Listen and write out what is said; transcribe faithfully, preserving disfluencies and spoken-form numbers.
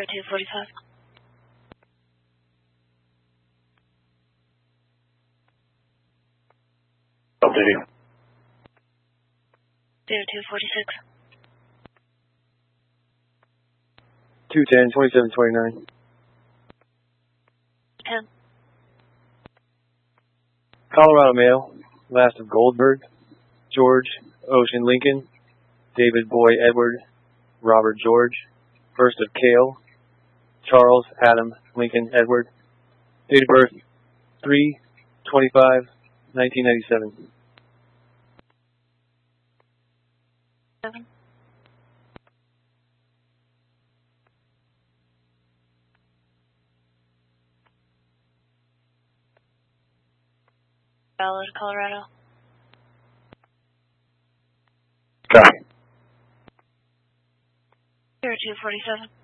two forty-five. Continue. zero two forty-six. two ten, twenty-seven twenty-nine. ten. Colorado Mail, last of Goldberg, George, Ocean Lincoln, David Boy Edward, Robert George, first of Cale, Charles Adam Lincoln Edward, date of birth three twenty-five nineteen ninety-seven. seven. Ballard, Colorado. Copy. zero two forty-seven.